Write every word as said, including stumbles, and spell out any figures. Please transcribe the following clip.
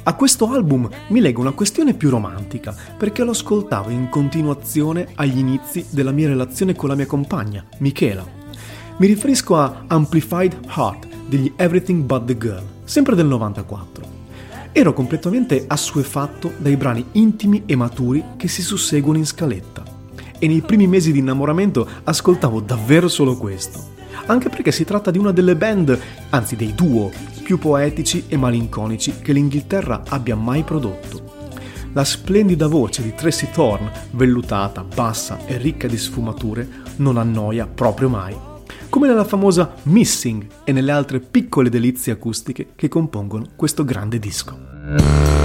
A questo album mi lega una questione più romantica, perché lo ascoltavo in continuazione agli inizi della mia relazione con la mia compagna, Michela. Mi riferisco a Amplified Heart degli Everything But The Girl, sempre del novantaquattro. Ero completamente assuefatto dai brani intimi e maturi che si susseguono in scaletta. E nei primi mesi di innamoramento ascoltavo davvero solo questo. Anche perché si tratta di una delle band, anzi dei duo, più poetici e malinconici che l'Inghilterra abbia mai prodotto. La splendida voce di Tracy Thorn, vellutata, bassa e ricca di sfumature, non annoia proprio mai. Come nella famosa Missing e nelle altre piccole delizie acustiche che compongono questo grande disco.